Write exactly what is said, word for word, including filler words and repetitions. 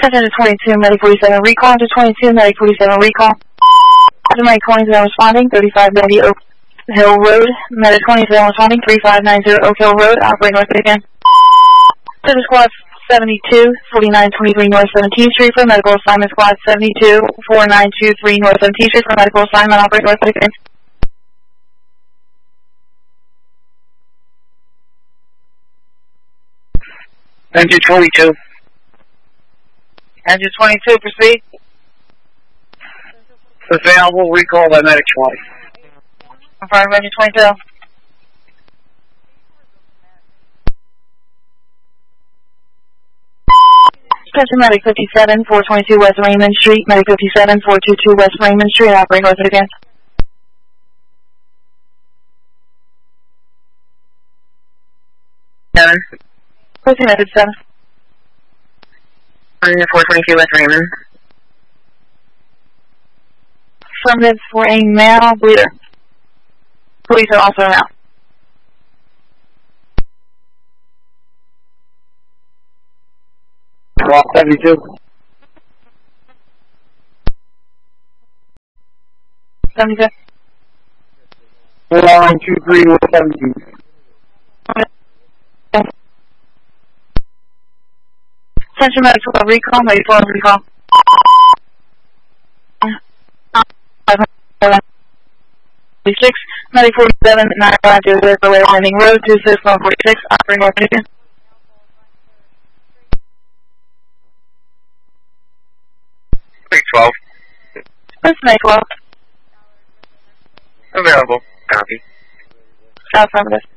Attention twenty-two, Medic forty-seven, recall to twenty-two, Medic forty-seven, recall. To Medic twenty-seven responding, thirty-five ninety Oak Hill Road, Medic twenty-seven responding, thirty-five ninety Oak Hill Road, operating north again. To the squad seventy-two, forty-nine twenty-three North seventeenth Street for medical assignment, squad seventy-two, forty-nine twenty-three North seventeenth Street for medical assignment, operating north again. Engine twenty-two. Engine twenty-two, proceed. Available, recall by Medic twenty. Confirm, Engine twenty-two. Attention Medic fifty-seven, four twenty-two West Raymond Street, Medic fifty-seven, four twenty-two West Raymond Street, operating north again. Seven. Proceed, Medic seven. four twenty-two West Raymond. Affirmative for a male bleeder. Police are also now. Block seventy-two. seventy-two. Line two three North seventeen. Attention Medic for recall, Medic for recall. forty-six, Medic forty-seven, nine five zero zero for Layer Landing Road, two six one forty-six, operating north again. three twelve. Let's make twelve. Available. Copy. Affirmative.